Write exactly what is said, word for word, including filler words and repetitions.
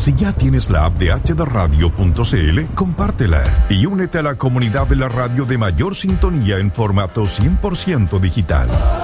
Si ya tienes la app de h d radio punto c l, compártela y únete a la comunidad de la radio de mayor sintonía en formato cien por ciento digital.